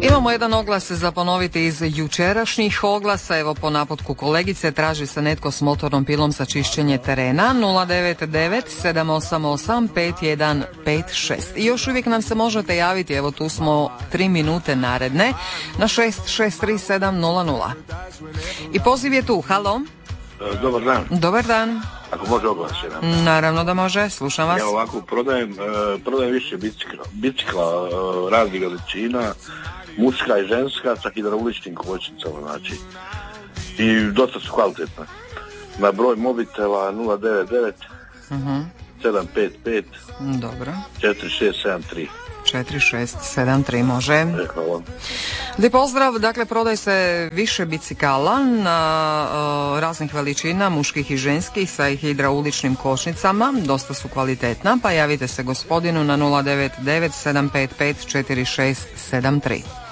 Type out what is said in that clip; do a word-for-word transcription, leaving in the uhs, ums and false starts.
Imamo jedan oglas za ponoviti iz jučerašnjih oglasa. Evo, po naputku kolegice, traži se netko s motornom pilom za čišćenje terena. Nula devet devet sedam osam osam pet jedan pet šest. I još uvijek nam se možete javiti, evo tu smo tri minute naredne, na šest šest tri sedam nula nula. I poziv je tu. Halo? Dobar dan. Dobar dan. Ako može oglas jedan. Naravno da može, slušam vas. Ja ovako prodajem, prodajem više bicikla, bicikla raznih veličina, muška i ženska, sa hidrauličnim kočnicama, znači. I dosta su kvalitetne. Na broj mobitela nula devet devet sedam pet pet Dobro. četiri šest sedam tri. četiri šest sedam tri može. Hvala. Lijep pozdrav, dakle prodaj se više bicikala na uh, raznih veličina, muških i ženskih, sa hidrauličnim kočnicama, dosta su kvalitetna, pa javite se gospodinu na nula devet devet sedam pet pet četiri šest sedam tri.